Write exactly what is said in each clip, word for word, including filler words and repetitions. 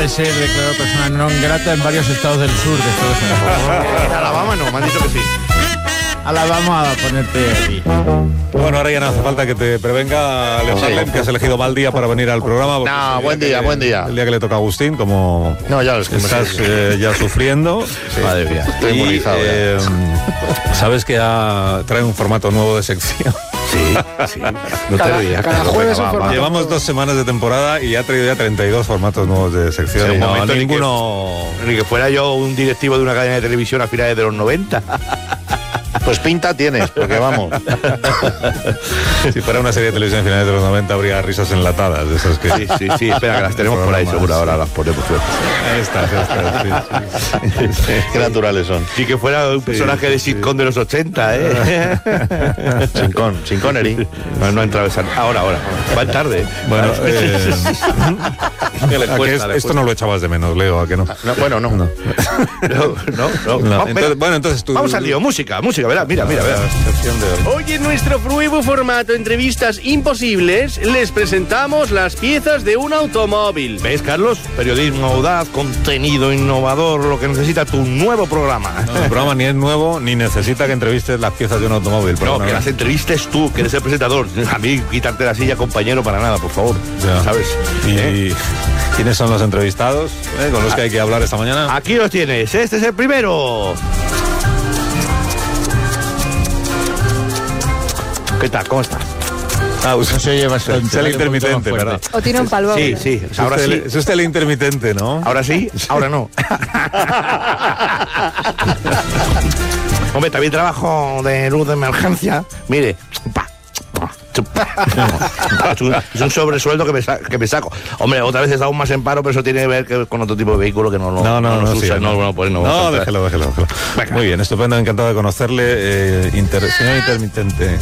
de ser declarado persona non grata en varios estados del sur de Estados Unidos. En Alabama no, me han dicho que sí. Ahora vamos a ponerte aquí. Bueno, ahora ya no hace falta que te prevenga, Leo Harlem, que has elegido mal día para venir al programa. No, buen día, que, buen día. El día que le toca a Agustín, como no, ya es que estás sí. eh, ya sufriendo. Sí. Madre mía, estoy y, inmunizado eh, sabes que ha, trae un formato nuevo de sección. Sí, sí. No cada, te rías. cada jueves un formato. Llevamos dos semanas de temporada y ha traído ya treinta y dos formatos nuevos de sección. Sí, y no, ni ninguno... Que, ni que fuera yo un directivo de una cadena de televisión a finales de los noventa. Pues pinta tienes, porque vamos. Si fuera una serie de televisión a finales de los noventa habría risas enlatadas de esas que... Sí, sí, sí, espera, que las tenemos por ahí seguro, ahora las ponemos. Ahí está, ahí está, sí, sí, sí. Qué naturales son. Sí, que fuera un personaje sí, de sitcom sí. de los ochenta, ¿eh? Sin con, sin Connery. No, no ha entrado esa... Ahora, ahora. Va tarde. Bueno, eh... ¿Qué le cuesta, es, le esto no lo echabas de menos, Leo, ¿a que no? no bueno, no. No, no, no. no. no. Vamos, entonces, bueno, entonces tú... Vamos al lío, música, música, verá, mira, mira, mira. Hoy en nuestro nuevo formato Entrevistas Imposibles les presentamos las piezas de un automóvil. ¿Ves, Carlos? Periodismo audaz, contenido innovador, lo que necesita tu nuevo programa. No, el programa ni es nuevo, ni necesita que entrevistes las piezas de un automóvil. No, que las entrevistes tú, que eres el presentador. A mí, quitarte la silla, compañero, para nada, por favor. Ya. ¿Sabes? Y... ¿Eh? ¿Quiénes son los entrevistados eh, con los que hay que hablar esta mañana? Aquí los tienes, este es el primero. ¿Qué tal? ¿Cómo estás? Ah, usted se oye bastante. Es el intermitente, ¿verdad? O tiene un palvo. Sí, sí. Es ahora usted, sí. Es usted el intermitente, ¿no? Ahora sí, ahora no. Hombre, también trabajo de luz de emergencia. Mire. Es un, es un sobresueldo que me, sa que me saco. Hombre, otra vez he estado más en paro, pero eso tiene que ver que con otro tipo de vehículo que no lo No, no, no, no, sí, usa, no, no, no, pues no, no déjelo, déjelo, déjelo. Venga. Muy bien, estupendo, encantado de conocerle. Eh, inter señor intermitente.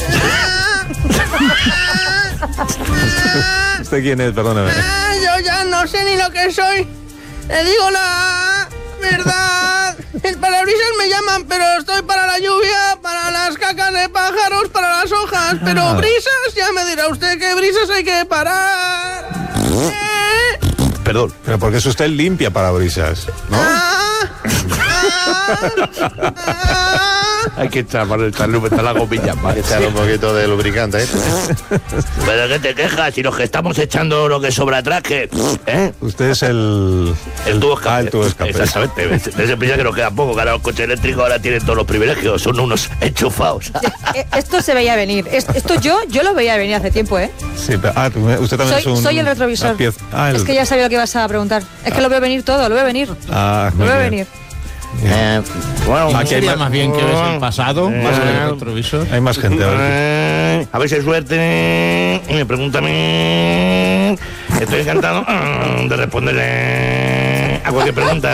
¿Usted quién es? Perdóneme. Ah, yo ya no sé ni lo que soy. Le digo la verdad. El parabrisas me llaman, pero estoy para la lluvia, para las cacas de pájaros, para las hojas. Pero Ah. brisas, ya me dirá usted que brisas hay que parar. ¿Eh? Perdón. Pero porque es usted limpia parabrisas, ¿no? Ah, ah, ah. Hay que echar, para echarle está la gomilla. Hay que echarle un poquito de lubricante, ¿eh? Pero ¿qué te quejas? Si los que estamos echando lo que sobra atrás, que... ¿Eh? Usted es el... El tubo escape. Ah, el tubo escape. Exactamente. Desde piensa que nos queda poco, que ahora los coches eléctricos ahora tienen todos los privilegios, son unos enchufados. Esto se veía venir. Esto yo yo lo veía venir hace tiempo, ¿eh? Sí, pero, ah, usted también soy, es un... soy el retrovisor. Ah, el... Es que ya sabía lo que ibas a preguntar. Es que lo veo venir todo, lo veo venir. Ah, lo veo bien. venir. Eh, bueno, ¿No sería más bien que ves el pasado, eh, más que el retrovisor? Hay más gente, a ver. Eh, a ver si hay suerte. Y me preguntan. Estoy encantado de responderle a cualquier pregunta.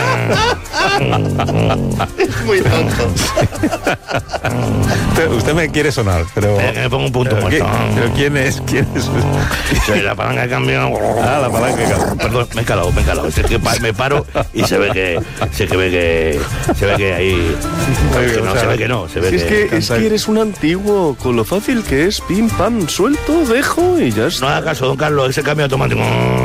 Es muy tonto. usted, usted me quiere sonar, pero... Eh, me pongo un punto pero, muerto. ¿quién, pero ¿quién es? ¿Quién es? Soy la palanca de cambio. Ah, la palanca de cambio. Perdón, me he calado, me he calado. Es que me paro y se ve que... Se ve que... Se ve que ahí... Que no, se ve que no. Se ve Si es que... que, es que eres un antiguo, con lo fácil que es, pim, pam, suelto, dejo y ya está. No haga caso, don Carlos, ese cambio automático...